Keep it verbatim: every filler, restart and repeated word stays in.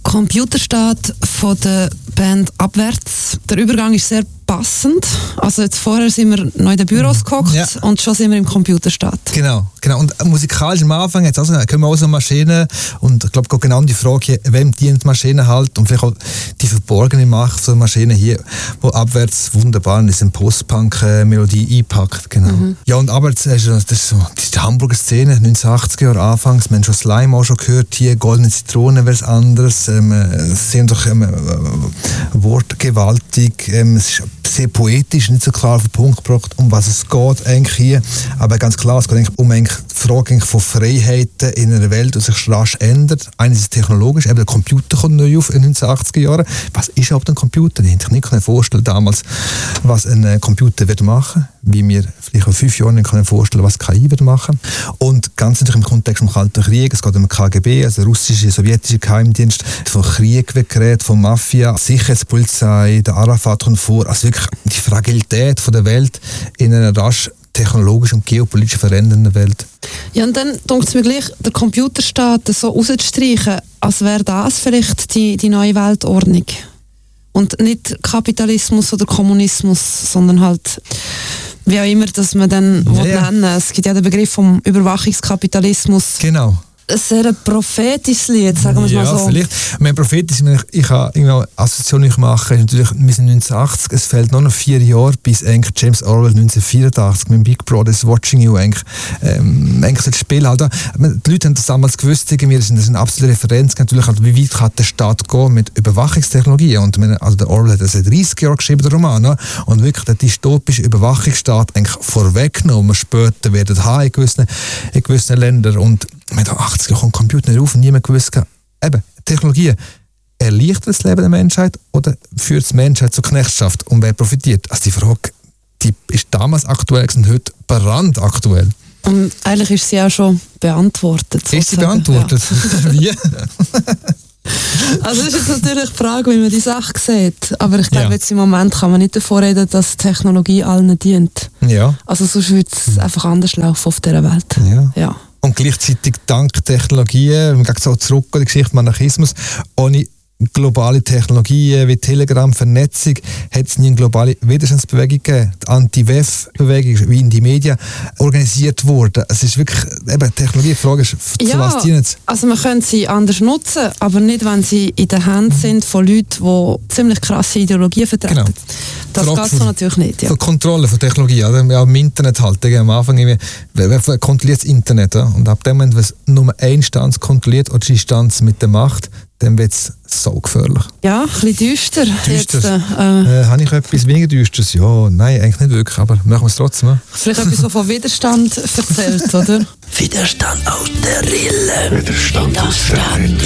Computerstaat von der Band Abwärts. Der Übergang ist sehr passend. Also jetzt vorher sind wir noch in den Büros gehockt ja. und schon sind wir im Computerstaat. Genau, genau. Und musikalisch am Anfang jetzt also, können wir auch so Maschinen und ich glaube genau die Frage, wem dient die Maschine halt und vielleicht auch die verborgene Macht so Maschinen hier, wo Abwärts wunderbar in diese Post-Punk-Melodie einpackt. Genau. Mhm. Ja, und Abwärts, das ist so die Hamburger Szene, neunzehnhundertachtziger Jahre Anfangs, man hat schon Slime auch schon gehört, hier Goldene Zitrone wäre es anderes, ähm, sehr doch ähm, wortgewaltig, ähm, es ist sehr poetisch, nicht so klar auf den Punkt gebracht, um was es geht eigentlich hier. Aber ganz klar, es geht eigentlich um eigentlich die Frage von Freiheiten in einer Welt, die sich rasch ändert. Einerseits technologisch, eben der Computer kommt neu auf in den neunzehnhundertachtziger Jahren. Was ist überhaupt ein Computer? Ich hätte sich nicht vorstellen damals, was ein Computer wird machen, wie wir vielleicht in fünf Jahren nicht vorstellen, was K I wird machen. Und ganz natürlich im Kontext des Kalten Krieges, es geht um den K G B, also der russische, sowjetische Geheimdienst, von Krieg wird geredet, von Mafia, Sicherheitspolizei, der Arafat kommt vor, also wirklich die Fragilität von der Welt in einer rasch technologisch und geopolitisch verändernden Welt. Ja, und dann denkt es mir gleich, der Computerstaat so rauszustreichen, als wäre das vielleicht die, die neue Weltordnung. Und nicht Kapitalismus oder Kommunismus, sondern halt, wie auch immer, dass man dann ja, ja. nennen. Es gibt ja den Begriff vom Überwachungskapitalismus. Genau. Ein sehr prophetisches Lied, sagen wir es ja, mal so. Vielleicht. Mein prophetisch, ich kann eine Assoziation nicht machen, ist natürlich, wir sind neunzehnhundertachtzig, es fehlt noch, noch vier Jahre bis eigentlich James Orwell neunzehnhundertvierundachtzig mit Big Brother is watching you eigentlich, ähm, eigentlich das Spiel halt. Die Leute haben das damals gewusst, wir sind das eine absolute Referenz, natürlich halt, wie weit kann der Staat gehen mit Überwachungstechnologien. Und also der Orwell hat das in dreißig Jahren geschrieben, der Roman, ne? Und wirklich der dystopische Überwachungsstaat eigentlich vorweggenommen, später werden haben in gewissen, in gewissen Ländern. Und mit den achtziger kommt Computer nicht auf und niemand gewusst, eben, Technologie erleichtert das Leben der Menschheit oder führt die Menschheit zur Knechtschaft und wer profitiert? Also die Frage, die ist damals aktuell und heute brandaktuell. Und eigentlich ist sie auch schon beantwortet. Sozusagen. Ist sie beantwortet? Ja. Wie? Also das ist jetzt natürlich die Frage, wie man die Sache sieht. Aber ich glaube, ja. jetzt im Moment kann man nicht davon reden, dass Technologie allen dient. Ja. Also sonst würde es mhm. einfach anders laufen auf dieser Welt. Ja. Ja. Und gleichzeitig dank Technologien, man geht so zurück an die Geschichte von Anarchismus, ohne globale Technologien wie Telegram, Vernetzung, hat es nie eine globale Widerstandsbewegung gegeben. Die Anti-W E F-Bewegung, wie in die Medien, organisiert wurde. Es ist wirklich, eben, Technologie, die Frage ist, zu ja, was dienen sie? Also man könnte sie anders nutzen, aber nicht, wenn sie in den Händen sind von Leuten, die ziemlich krasse Ideologien vertreten. Genau. Das geht so natürlich nicht. Ja. Für Kontrolle von Technologie, also ja, im Internet halt. Am Anfang irgendwie, wer kontrolliert das Internet? Ja? Und ab dem Moment, wenn es nur eine Instanz kontrolliert oder die Instanz mit der Macht, dann wird es so gefährlich. Ja, ein bisschen düster. Düster. Jetzt, äh, äh, habe ich etwas weniger Düsteres? Ja, nein, eigentlich nicht wirklich, aber machen wir es trotzdem. Ja? Vielleicht etwas, was von Widerstand erzählt, oder? Widerstand aus der Rille. Widerstand aus der Rille.